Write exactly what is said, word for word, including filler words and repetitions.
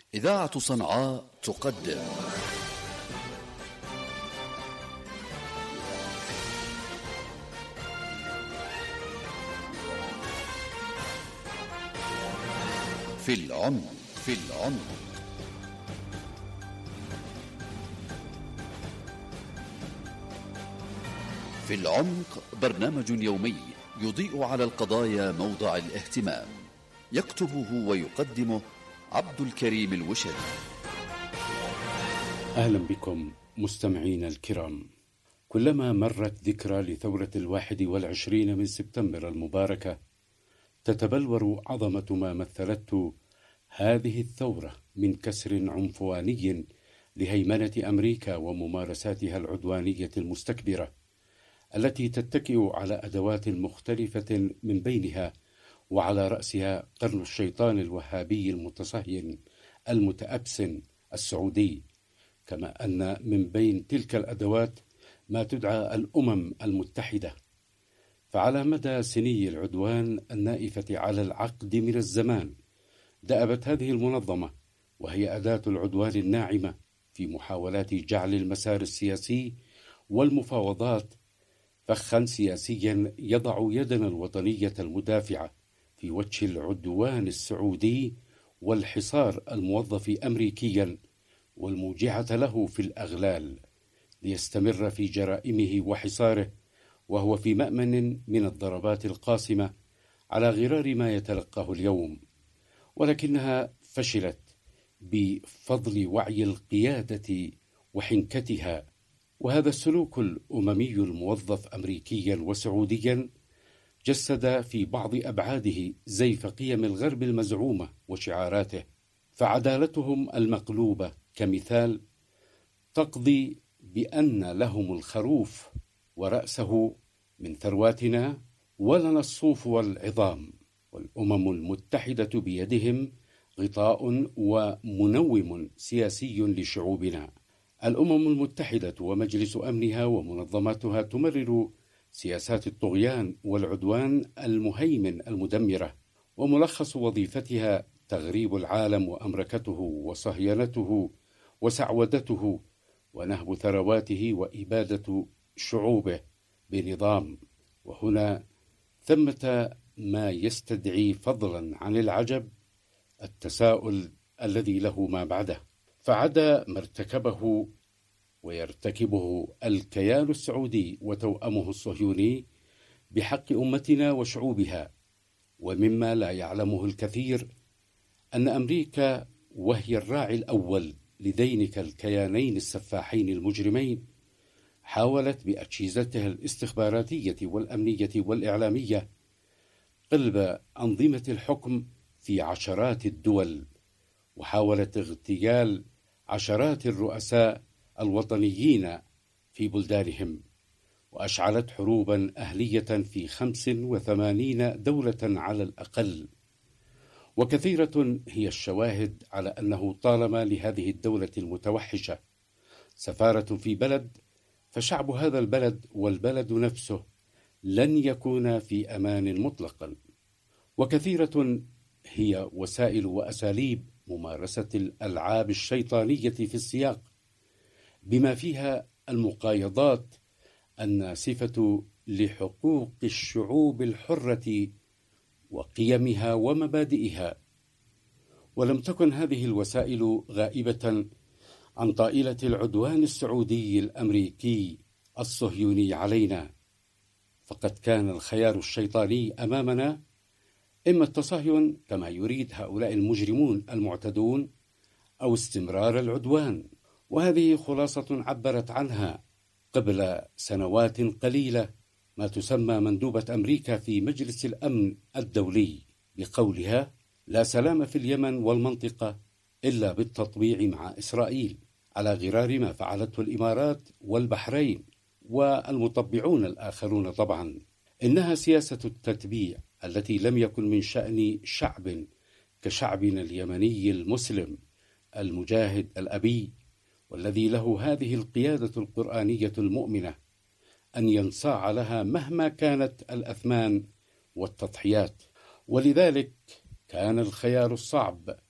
إذاعة صنعاء تقدم في العمق في العمق في العمق برنامج يومي يضيء على القضايا موضع الاهتمام، يكتبه ويقدمه عبد الكريم الوشري. أهلا بكم مستمعين الكرام. كلما مرت ذكرى لثورة الواحد والعشرين من سبتمبر المباركة تتبلور عظمة ما مثلته هذه الثورة من كسر عنفواني لهيمنة أمريكا وممارساتها العدوانية المستكبرة التي تتكئ على أدوات مختلفة، من بينها وعلى رأسها قرن الشيطان الوهابي المتصهين المتأبسن السعودي، كما أن من بين تلك الأدوات ما تدعى الأمم المتحدة. فعلى مدى سني العدوان النائفة على العقد من الزمان دأبت هذه المنظمة، وهي أداة العدوان الناعمة في محاولات جعل المسار السياسي والمفاوضات فخا سياسيا يضع يدنا الوطنية المدافعة في وجه العدوان السعودي والحصار الموظف أمريكيا والموجعة له في الأغلال ليستمر في جرائمه وحصاره، وهو في مأمن من الضربات القاسمة على غرار ما يتلقاه اليوم. ولكنها فشلت بفضل وعي القيادة وحنكتها، وهذا السلوك الأممي الموظف أمريكيا وسعوديا جسد في بعض أبعاده زيف قيم الغرب المزعومة وشعاراته. فعدالتهم المقلوبة كمثال تقضي بأن لهم الخروف ورأسه من ثرواتنا ولنا الصوف والعظام، والأمم المتحدة بيدهم غطاء ومنوم سياسي لشعوبنا. الأمم المتحدة ومجلس أمنها ومنظماتها تمرر سياسات الطغيان والعدوان المهيمن المدمرة، وملخص وظيفتها تغريب العالم وأمركته وصهينته وسعودته ونهب ثرواته وإبادة شعوبه بنظام. وهنا ثمة ما يستدعي فضلا عن العجب التساؤل الذي له ما بعده، فعدا ما ارتكبه ويرتكبه الكيان السعودي وتوأمه الصهيوني بحق أمتنا وشعوبها، ومما لا يعلمه الكثير أن أمريكا وهي الراعي الأول لذينك الكيانين السفاحين المجرمين حاولت بأجهزتها الاستخباراتية والأمنية والإعلامية قلب أنظمة الحكم في عشرات الدول، وحاولت اغتيال عشرات الرؤساء الوطنيين في بلدانهم، وأشعلت حروبا أهلية في خمس وثمانين دولة على الأقل. وكثيرة هي الشواهد على أنه طالما لهذه الدولة المتوحشة سفارة في بلد، فشعب هذا البلد والبلد نفسه لن يكون في أمان مطلقا. وكثيرة هي وسائل وأساليب ممارسة الألعاب الشيطانية في السياق، بما فيها المقايضات الناسفة لحقوق الشعوب الحرة وقيمها ومبادئها. ولم تكن هذه الوسائل غائبة عن طائلة العدوان السعودي الأمريكي الصهيوني علينا، فقد كان الخيار الشيطاني أمامنا إما التصهين كما يريد هؤلاء المجرمون المعتدون، أو استمرار العدوان. وهذه خلاصة عبرت عنها قبل سنوات قليلة ما تسمى مندوبة أمريكا في مجلس الأمن الدولي بقولها: لا سلام في اليمن والمنطقة إلا بالتطبيع مع إسرائيل، على غرار ما فعلته الإمارات والبحرين والمطبعون الآخرون. طبعا إنها سياسة التتبيع التي لم يكن من شأن شعب كشعبنا اليمني المسلم المجاهد الأبي، والذي له هذه القيادة القرآنية المؤمنة، أن ينصاع لها مهما كانت الأثمان والتضحيات. ولذلك كان الخيار الصعب